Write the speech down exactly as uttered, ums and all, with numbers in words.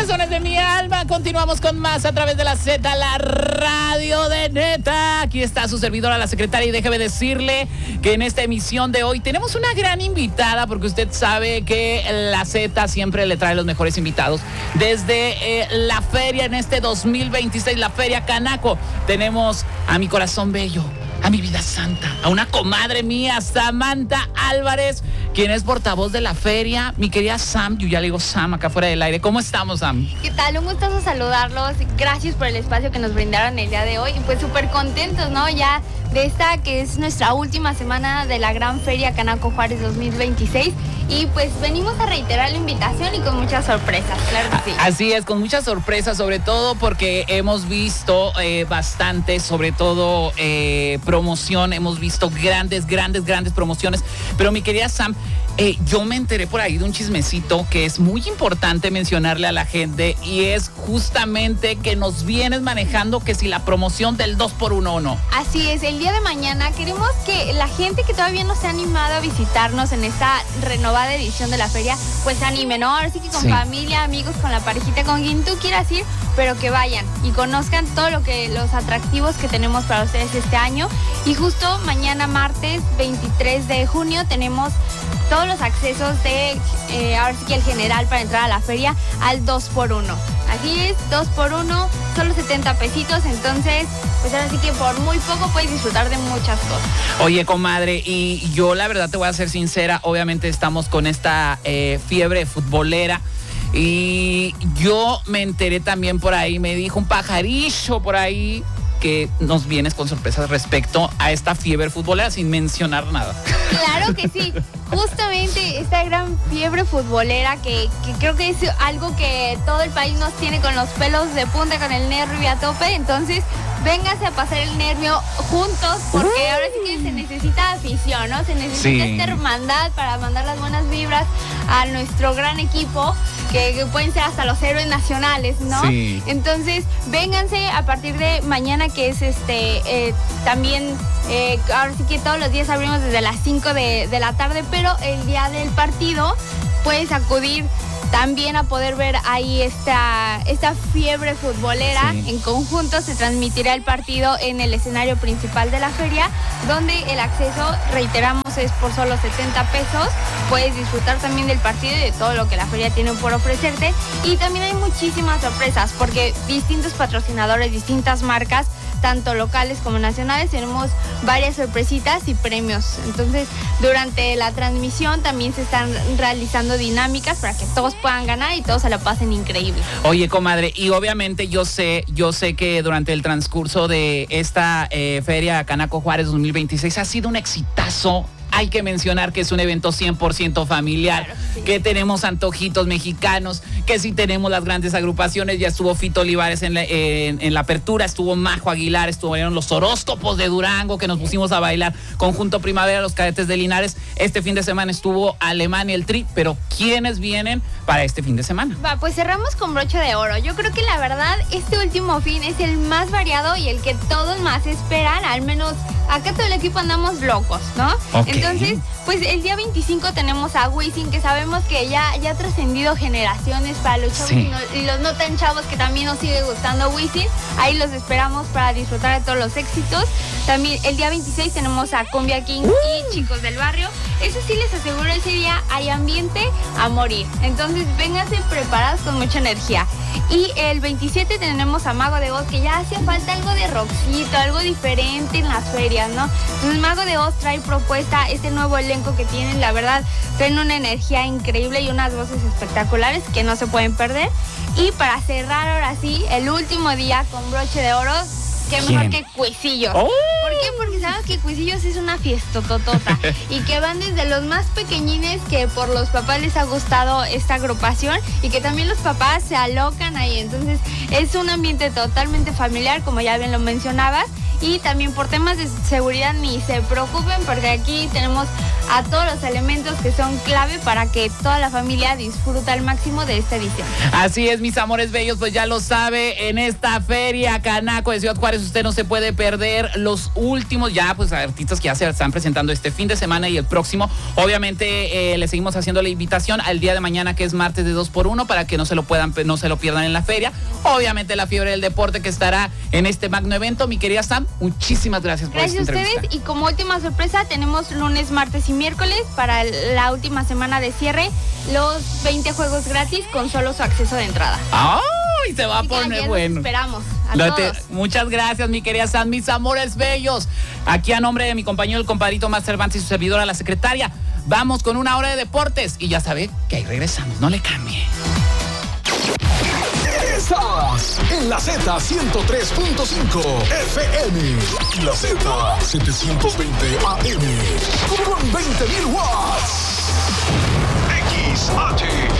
corazones de mi alma, continuamos con más a través de la Z, la radio de Neta. Aquí está su servidora, la secretaria, y déjeme decirle que en esta emisión de hoy tenemos una gran invitada, porque usted sabe que la Z siempre le trae los mejores invitados. Desde eh, la feria en este dos mil veintiséis, la Feria Canaco, tenemos a mi corazón bello, a mi vida santa, a una comadre mía, Samantha Álvarez, quien es portavoz de la feria. Mi querida Sam, yo ya le digo Sam acá fuera del aire. ¿Cómo estamos, Sam? ¿Qué tal? Un gustazo saludarlos. Gracias por el espacio que nos brindaron el día de hoy. Y pues súper contentos, ¿no? Ya de esta que es nuestra última semana de la gran Feria Canaco Juárez dos mil veintiséis. Y pues venimos a reiterar la invitación y con muchas sorpresas, claro que sí. Así es, con muchas sorpresas, sobre todo porque hemos visto eh, bastante, sobre todo eh, promoción, hemos visto grandes, grandes, grandes promociones. Pero mi querida Sam, eh, yo me enteré por ahí de un chismecito que es muy importante mencionarle a la gente, y es justamente que nos vienes manejando que si la promoción del dos por uno o no. Así es, el día de mañana queremos que la gente que todavía no se ha animado a visitarnos en esta renovada edición de la feria, pues se anime, ¿no? Ahora sí que con sí. familia, amigos, con la parejita, con quien tú quieras ir, pero que vayan y conozcan todo lo que, los atractivos que tenemos para ustedes este año. Y justo mañana martes veintitrés de junio tenemos todos los accesos de, eh, ahora sí que el general para entrar a la feria al dos por uno. Así es, dos por uno, solo setenta pesitos, entonces pues ahora sí que por muy poco puedes disfrutar de muchas cosas. Oye, comadre, y yo la verdad te voy a ser sincera, obviamente estamos con esta eh, fiebre futbolera, y yo me enteré también por ahí, me dijo un pajarillo por ahí que nos vienes con sorpresas respecto a esta fiebre futbolera sin mencionar nada. Claro que sí, justamente esta gran fiebre futbolera que, que creo que es algo que todo el país nos tiene con los pelos de punta, con el nervio a tope. Entonces véngase a pasar el nervio juntos, porque uh. ahora sí que se necesita afición, ¿no? Se necesita sí. esta hermandad para mandar las buenas vibras a nuestro gran equipo, que, que pueden ser hasta los héroes nacionales, ¿no? Sí. Entonces vénganse a partir de mañana, que es este eh, también eh, ahora sí que todos los días abrimos desde las cinco de, de la tarde, pero el día del partido puedes acudir también a poder ver ahí esta, esta fiebre futbolera. Sí. En conjunto se transmitirá el partido en el escenario principal de la feria, donde el acceso, reiteramos, es por solo setenta pesos. Puedes disfrutar también del partido y de todo lo que la feria tiene por ofrecerte. Y también hay muchísimas sorpresas, porque distintos patrocinadores, distintas marcas, tanto locales como nacionales, tenemos varias sorpresitas y premios. Entonces, durante la transmisión también se están realizando dinámicas para que todos puedan ganar y todos se la pasen increíble. Oye, comadre, y obviamente yo sé, yo sé que durante el transcurso de esta eh, Feria Canaco Juárez dos mil veintiséis ha sido un exitazo. Hay que mencionar que es un evento cien por ciento familiar, claro, sí. que tenemos antojitos mexicanos, que sí tenemos las grandes agrupaciones. Ya estuvo Fito Olivares en la, en, en la apertura, estuvo Majo Aguilar, estuvieron los horóscopos de Durango, que nos pusimos a bailar, Conjunto Primavera, los Cadetes de Linares. Este fin de semana estuvo Alemania, el Tri, pero ¿quiénes vienen para este fin de semana? Va, pues cerramos con broche de oro. Yo creo que la verdad este último fin es el más variado y el que todos más esperan, al menos acá todo el equipo andamos locos, ¿no? Okay. Entonces, pues el día veinticinco tenemos a Wisin, que sabemos que ya, ya ha trascendido generaciones para los chavos, sí. y, no, y los no tan chavos, que también nos sigue gustando Wisin. Ahí los esperamos para disfrutar de todos los éxitos. También el día veintiséis tenemos a Cumbia King uh. y Chicos del Barrio. Eso sí, les aseguro, ese día hay ambiente a morir. Entonces, vénganse preparados con mucha energía. Y el veintisiete tenemos a Mago de Oz, que ya hacía falta algo de rockcito, algo diferente en las ferias, ¿no? Entonces, Mago de Oz trae propuesta, este nuevo elenco que tienen, la verdad, traen una energía increíble y unas voces espectaculares que no se pueden perder. Y para cerrar ahora sí, el último día con broche de oro, qué mejor que Cuisillos. Oh. ¿Por qué? Porque sabemos que Cuisillos es una fiestototota y que van desde los más pequeñines, que por los papás les ha gustado esta agrupación, y que también los papás se alocan ahí. Entonces es un ambiente totalmente familiar, como ya bien lo mencionabas. Y también por temas de seguridad ni se preocupen, porque aquí tenemos a todos los elementos que son clave para que toda la familia disfrute al máximo de esta edición. Así es, mis amores bellos, pues ya lo sabe, en esta feria Canaco de Ciudad Juárez usted no se puede perder los últimos ya pues artistas que ya se están presentando este fin de semana y el próximo. Obviamente eh, le seguimos haciendo la invitación al día de mañana, que es martes de dos por uno, para que no se lo puedan, no se lo pierdan en la feria. Obviamente la fiebre del deporte que estará en este magno evento. Mi querida Sam, muchísimas gracias por Gracias esta a ustedes, y como última sorpresa tenemos lunes, martes y miércoles para la última semana de cierre los veinte juegos gratis con solo su acceso de entrada. ¡Ay! Se va a poner bueno. Esperamos a Lo todos. te, muchas gracias, mi querida Sam, mis amores bellos. Aquí a nombre de mi compañero, el compadrito Más Cervantes y su servidora, la secretaria, vamos con una hora de deportes y ya sabe que ahí regresamos, no le cambie. Estás en la Z ciento tres punto cinco F M, la Z setecientos veinte A M, con veinte mil watts. X H